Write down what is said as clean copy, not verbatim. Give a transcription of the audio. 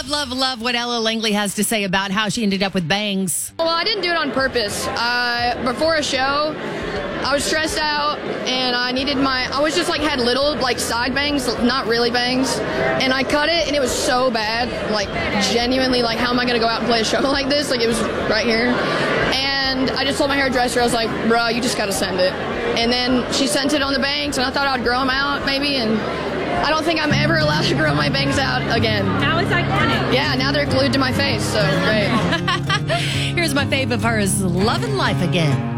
love what Ella Langley has to say about how she ended up with bangs. Well, I didn't do it on purpose. Before a show, I was stressed out and I was just like had little like side bangs, not really bangs. And I cut it and it was so bad, like genuinely like how am I going to go out and play a show like this? Like it was right here. And I just told my hairdresser, I was like, bro, you just got to send it. And then she sent it on the bangs and I thought I'd grow them out maybe. And I don't think I'm ever allowed to grow my bangs out again. Now it's iconic. Yeah, now they're glued to my face, so great. Here's my fave of hers, Lovin' Life Again.